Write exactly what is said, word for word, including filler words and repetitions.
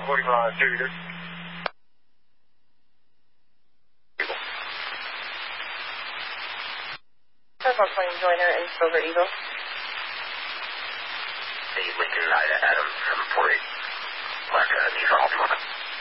forty-five, two. Purple Flame Joiner and Silver Eagle. The Lincoln Ida Adams from Fort Black, uh, Alpha.